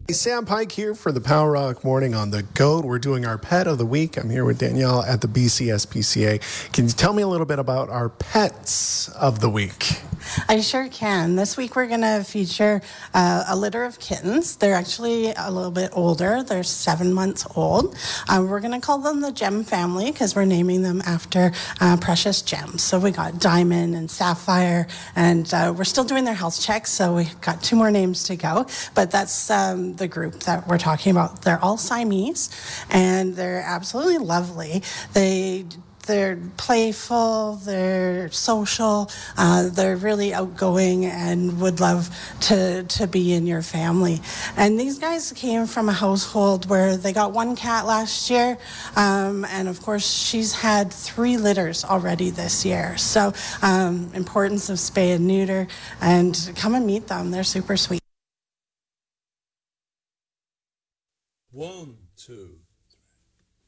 Sam Pike here for the Power Rock Morning on the Goat. We're doing our Pet of the Week. I'm here with Danielle at the BCSPCA. Can you tell me a little bit about our Pets of the Week? I sure can. This week we're going to feature a litter of kittens. They're actually a little bit older. They're 7 months old. We're going to call them the Gem family because we're naming them after precious gems. So we got Diamond and Sapphire, and we're still doing their health checks, so we got 2 more names to go. But that's the group that we're talking about. They're all Siamese, and they're absolutely lovely. They're playful, they're social, they're really outgoing and would love to be in your family. And these guys came from a household where they got 1 cat last year, and of course she's had 3 litters already this year. So importance of spay and neuter, and come and meet them. They're super sweet. 1, 2